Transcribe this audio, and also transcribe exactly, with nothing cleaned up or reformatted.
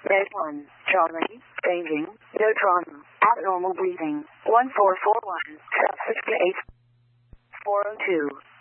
Red one, Charlie, staging, no trauma, abnormal breathing, one four four one, sub sixty-eight, four oh two.